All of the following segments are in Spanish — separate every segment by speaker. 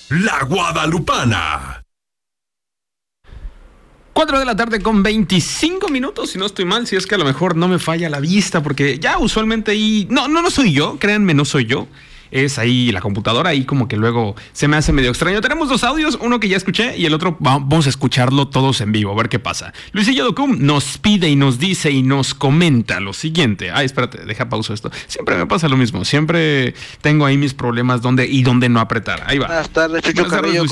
Speaker 1: La Guadalupana.
Speaker 2: 4 de la tarde con 25 minutos, si no estoy mal, si es que a lo mejor no me falla la vista, porque ya usualmente ahí... No soy yo, créanme, no soy yo. Es ahí la computadora, ahí como que luego se me hace medio extraño. Tenemos dos audios, uno que ya escuché y el otro vamos a escucharlo todos en vivo, a ver qué pasa. Luisillo Docum nos pide y nos dice y nos comenta lo siguiente. Ay, espérate, deja pausa esto. Siempre me pasa lo mismo, siempre tengo ahí mis problemas donde no apretar. Ahí va.
Speaker 3: Buenas tardes, Chucho Carrillo.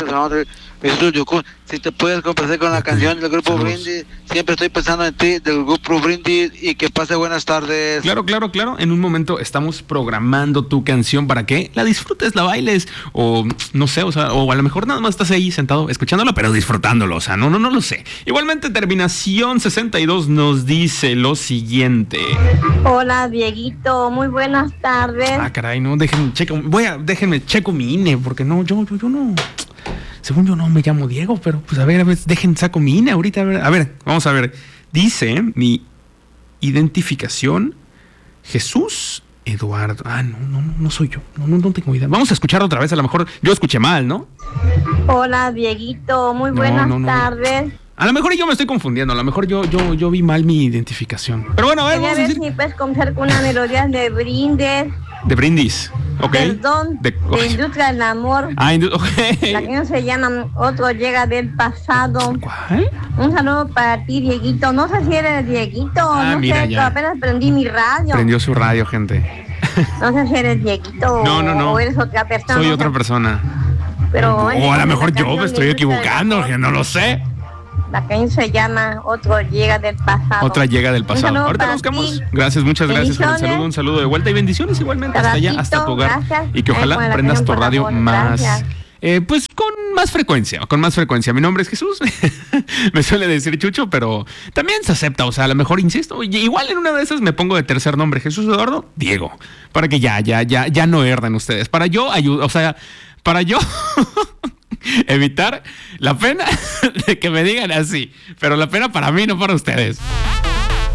Speaker 3: Si te puedes complacer con la canción del Grupo Brindis, siempre estoy pensando en ti, del Grupo Brindis, y que pase buenas tardes.
Speaker 2: Claro. En un momento estamos programando tu canción para que la disfrutes, la bailes, o no sé, o a lo mejor nada más estás ahí sentado escuchándolo, pero disfrutándolo, o sea, no lo sé. Igualmente, terminación 62 nos dice lo siguiente.
Speaker 4: Hola, Dieguito, muy buenas tardes.
Speaker 2: Ah, caray, no, déjenme checo mi INE, porque no, yo no... Según yo no me llamo Diego, pero pues a ver, saco mi INE ahorita, a ver, vamos a ver. Dice mi identificación Jesús Eduardo. Ah, no soy yo. No tengo idea. Vamos a escuchar otra vez, a lo mejor yo escuché mal, ¿no?
Speaker 4: Hola, Dieguito, muy buenas tardes.
Speaker 2: A lo mejor yo me estoy confundiendo, a lo mejor yo vi mal mi identificación. Pero bueno, a ver,
Speaker 4: vamos a ver si puedes comenzar con una melodía de Brindis.
Speaker 2: De Brindis, ok.
Speaker 4: Perdón, de Industria del Amor.
Speaker 2: Ok.
Speaker 4: La que se llama Otro Llega del Pasado.
Speaker 2: ¿Cuál?
Speaker 4: Un saludo para ti, Dieguito. No sé si eres Dieguito,
Speaker 2: mira,
Speaker 4: sé, apenas prendí mi radio.
Speaker 2: Prendió su radio, gente.
Speaker 4: No sé si eres Dieguito
Speaker 2: no.
Speaker 4: O eres otra persona.
Speaker 2: Soy otra persona.
Speaker 4: Pero
Speaker 2: o a lo mejor yo me estoy equivocando, que no lo sé.
Speaker 4: La canción se llama Otro Llega del Pasado.
Speaker 2: Otra Llega del Pasado. Ahorita la buscamos. Gracias, muchas gracias por el saludo. Un saludo de vuelta y bendiciones igualmente hasta allá, hasta tu hogar. Gracias. Y que ojalá prendas tu radio más... pues con más frecuencia. Mi nombre es Jesús. Me suele decir Chucho, pero también se acepta. O sea, a lo mejor insisto. Igual en una de esas me pongo de tercer nombre. Jesús Eduardo Diego. Para que ya no erren ustedes. Para yo evitar la pena de que me digan así. Pero la pena para mí, no para ustedes.